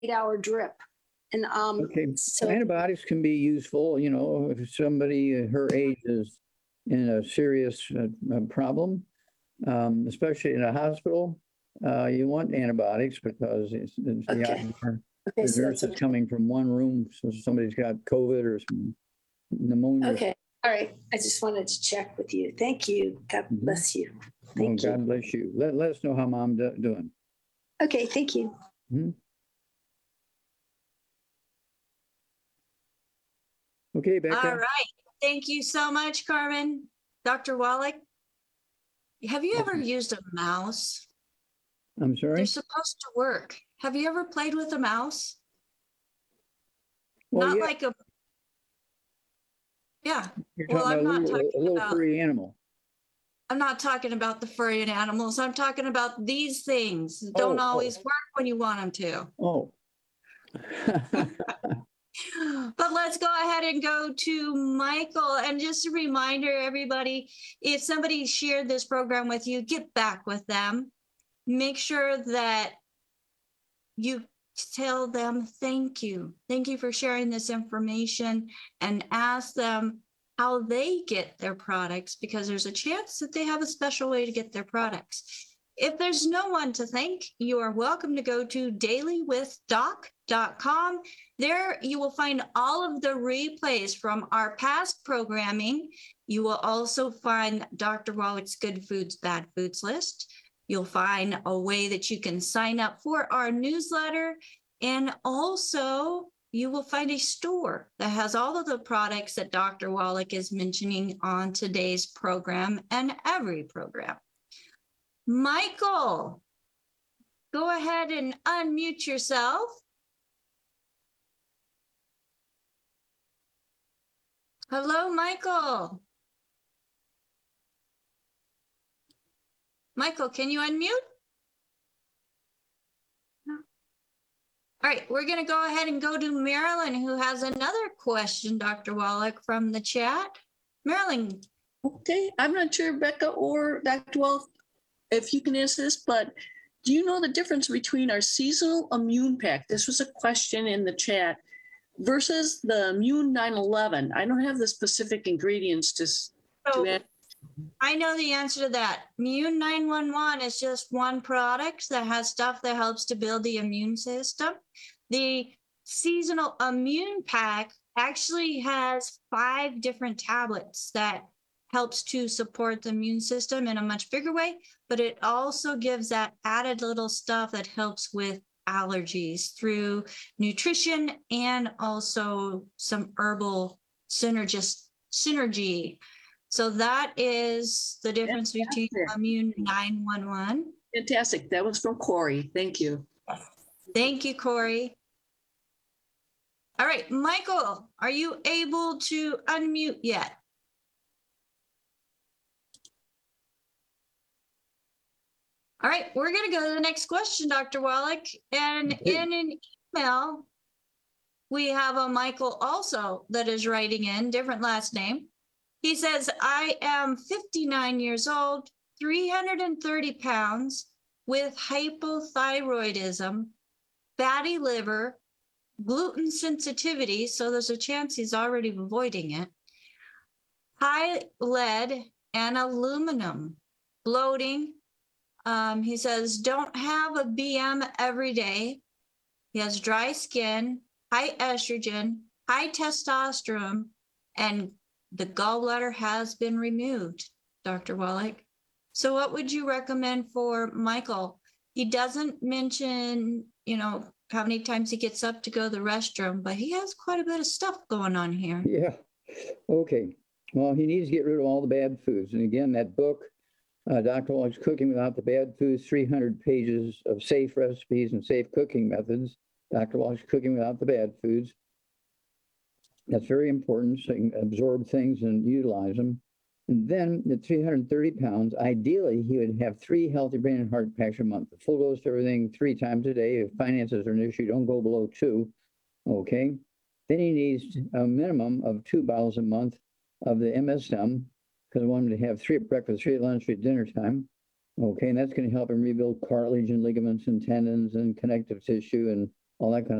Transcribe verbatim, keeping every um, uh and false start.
hour drip. And um, Okay, so, antibiotics can be useful, you know, if somebody uh, her age is in a serious uh, uh, problem, um, especially in a hospital, uh, you want antibiotics because it's, it's the okay. idea. Okay, The so nurse that's is coming from one room, so somebody's got COVID or some pneumonia. okay. All right. I just wanted to check with you. Thank you. God Mhm. bless you. Oh, Thank you. God bless you. Let, let us know how mom do, doing. Okay, thank you. Mhm. Okay, Becca. All right. Thank you so much, Carmen. Doctor Wallach, have you ever used a mouse? I'm sorry. They're supposed to work. Have you ever played with a mouse? Well, Not yeah, like a, yeah. you're Well, talking I'm about a not little, a talking little about, furry animal. I'm not talking about the furry animals. I'm talking about these things. Don't Oh, oh. always work when you want them to. Oh. But let's go ahead and go to Michael. And just a reminder, everybody, if somebody shared this program with you, get back with them. Make sure that you tell them thank you. Thank you for sharing this information, and ask them how they get their products, because there's a chance that they have a special way to get their products. If there's no one to thank, you are welcome to go to daily with doc dot com. There you will find all of the replays from our past programming. You will also find Doctor Wallach's Good Foods, Bad Foods list. You'll find a way that you can sign up for our newsletter. And also you will find a store that has all of the products that Doctor Wallach is mentioning on today's program and every program. Michael, go ahead and unmute yourself. Hello, Michael. Michael, can you unmute? No. All right, we're going to go ahead and go to Marilyn, who has another question, Doctor Wallach, from the chat. Marilyn. Okay, I'm not sure, Becca or Doctor Wallach, if you can answer this, but do you know the difference between our seasonal immune pack? This was a question in the chat versus the Immune nine eleven. I don't have the specific ingredients to, So, to add. I know the answer to that. Immune nine one one is just one product that has stuff that helps to build the immune system. The seasonal immune pack actually has five different tablets that helps to support the immune system in a much bigger way, but it also gives that added little stuff that helps with allergies through nutrition and also some herbal synergist synergy. So that is the difference between Immune nine one one. Fantastic. That was from Corey. Thank you. Thank you, Corey. All right, Michael, are you able to unmute yet? All right, we're going to go to the next question, Doctor Wallach. And in an email, we have a Michael also that is writing in, different last name. He says, I am fifty-nine years old, three hundred thirty pounds, with hypothyroidism, fatty liver, gluten sensitivity, so there's a chance he's already avoiding it, high lead and aluminum, bloating. Um, he says, don't have a B M every day. He has dry skin, high estrogen, high testosterone, and the gallbladder has been removed, Doctor Wallach. So what would you recommend for Michael? He doesn't mention, you know, how many times he gets up to go to the restroom, but he has quite a bit of stuff going on here. Yeah. Okay. Well, he needs to get rid of all the bad foods. And again, that book, uh, Doctor Wallach's Cooking Without the Bad Foods, three hundred pages of safe recipes and safe cooking methods. Doctor Wallach's Cooking Without the Bad Foods. That's very important, so you can absorb things and utilize them. And then the three hundred thirty pounds, ideally, he would have three healthy brain and heart packs a month. The full dose to everything three times a day. If finances are an issue, don't go below two. Okay. Then he needs a minimum of two bottles a month of the M S M, because I want him to have three at breakfast, three at lunch, three at dinner time. Okay, and that's going to help him rebuild cartilage and ligaments and tendons and connective tissue and all that kind of